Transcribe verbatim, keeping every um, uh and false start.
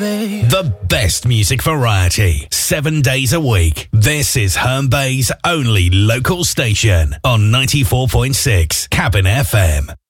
baby. The best music variety, seven days a week. This is Herne Bay's only local station on ninety-four point six Cabin F M.